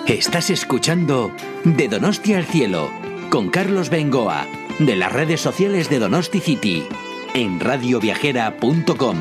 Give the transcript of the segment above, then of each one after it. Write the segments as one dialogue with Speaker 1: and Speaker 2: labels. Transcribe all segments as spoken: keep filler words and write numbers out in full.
Speaker 1: Estás escuchando De Donosti al Cielo con Carlos Bengoa de las redes sociales de Donosti City en radio viajera punto com.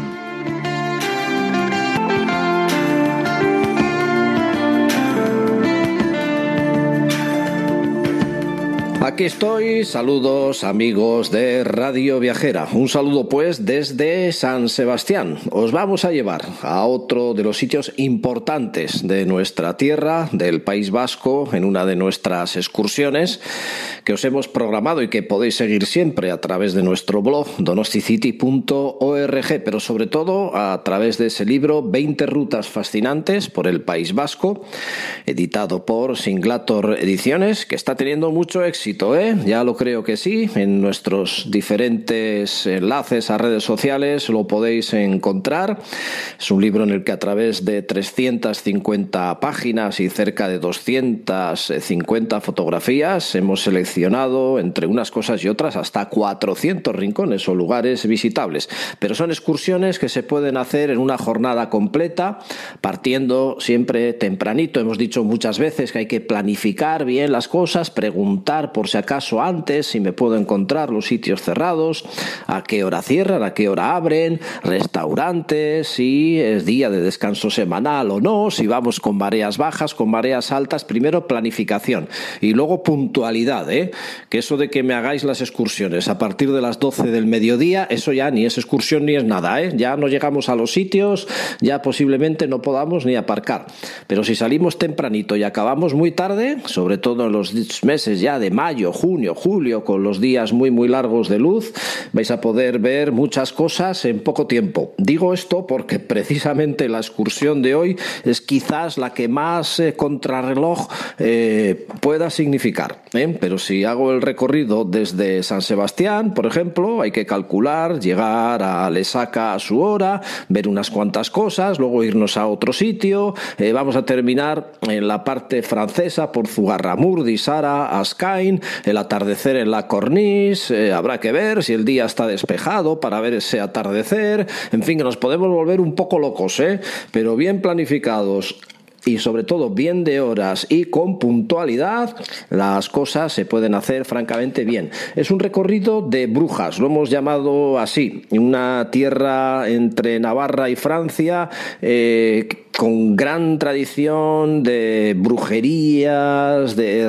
Speaker 2: Aquí estoy, saludos amigos de Radio Viajera. Un saludo pues desde San Sebastián. Os vamos a llevar a otro de los sitios importantes de nuestra tierra, del País Vasco, en una de nuestras excursiones que os hemos programado y que podéis seguir siempre a través de nuestro blog donosti city punto org, pero sobre todo a través de ese libro veinte rutas fascinantes por el País Vasco, editado por Singlator Ediciones, que está teniendo mucho éxito. ¿Eh? Ya lo creo que sí, en nuestros diferentes enlaces a redes sociales lo podéis encontrar. Es un libro en el que a través de trescientas cincuenta páginas y cerca de doscientas cincuenta fotografías hemos seleccionado entre unas cosas y otras hasta cuatrocientos rincones o lugares visitables, pero son excursiones que se pueden hacer en una jornada completa, partiendo siempre tempranito. Hemos dicho muchas veces que hay que planificar bien las cosas, preguntar por si acaso antes si me puedo encontrar los sitios cerrados, a qué hora cierran, a qué hora abren, restaurantes, si es día de descanso semanal o no, si vamos con mareas bajas, con mareas altas. Primero planificación y luego puntualidad, ¿eh? Que eso de que me hagáis las excursiones a partir de las doce del mediodía, eso ya ni es excursión ni es nada, ¿eh? Ya no llegamos a los sitios, ya posiblemente no podamos ni aparcar. Pero si salimos tempranito y acabamos muy tarde, sobre todo en los meses ya de mayo, junio, julio, con los días muy muy largos de luz, vais a poder ver muchas cosas en poco tiempo. Digo esto porque precisamente la excursión de hoy es quizás la que más eh, contrarreloj eh, pueda significar, ¿eh? Pero si hago el recorrido desde San Sebastián, por ejemplo, hay que calcular, llegar a Lesaca a su hora, ver unas cuantas cosas, luego irnos a otro sitio, eh, vamos a terminar en la parte francesa por Zugarramurdi, Sara, Ascain, el atardecer en la Corniche, eh, habrá que ver si el día está despejado para ver ese atardecer. En fin, que nos podemos volver un poco locos, ¿eh? Pero bien planificados y sobre todo bien de horas y con puntualidad, las cosas se pueden hacer francamente bien. Es un recorrido de brujas, lo hemos llamado así, una tierra entre Navarra y Francia, eh, con gran tradición de brujerías, de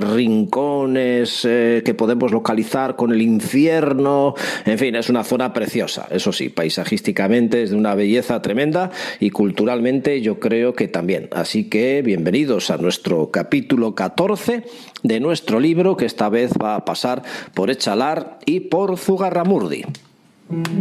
Speaker 2: rincones eh, que podemos localizar con el infierno. En fin, es una zona preciosa, eso sí, paisajísticamente es de una belleza tremenda y culturalmente yo creo que también. Así que bienvenidos a nuestro capítulo catorce de nuestro libro, que esta vez va a pasar por Echalar y por Zugarramurdi.